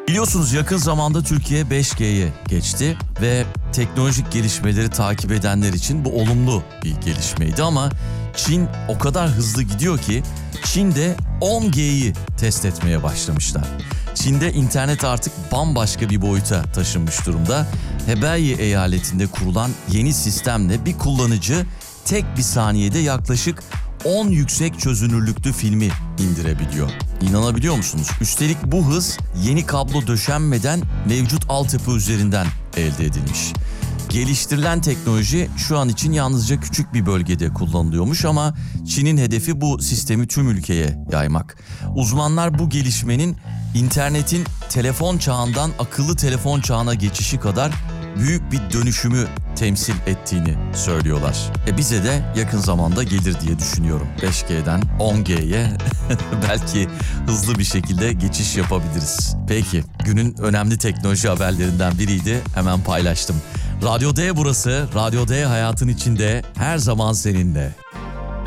Biliyorsunuz yakın zamanda Türkiye 5G'ye geçti ve teknolojik gelişmeleri takip edenler için bu olumlu bir gelişmeydi ama Çin o kadar hızlı gidiyor ki Çin'de 10G'yi test etmeye başlamışlar. Çin'de internet artık bambaşka bir boyuta taşınmış durumda. Hebei eyaletinde kurulan yeni sistemle bir kullanıcı tek bir saniyede yaklaşık 10 yüksek çözünürlüklü filmi indirebiliyor. İnanabiliyor musunuz? Üstelik bu hız yeni kablo döşenmeden mevcut altyapı üzerinden elde edilmiş. Geliştirilen teknoloji şu an için yalnızca küçük bir bölgede kullanılıyormuş ama Çin'in hedefi bu sistemi tüm ülkeye yaymak. Uzmanlar bu gelişmenin internetin telefon çağından akıllı telefon çağına geçişi kadar büyük bir dönüşümü temsil ettiğini söylüyorlar. Bize de yakın zamanda gelir diye düşünüyorum. 5G'den 10G'ye belki hızlı bir şekilde geçiş yapabiliriz. Peki, günün önemli teknoloji haberlerinden biriydi. Hemen paylaştım. Radyo D burası. Radyo D hayatın içinde her zaman seninle.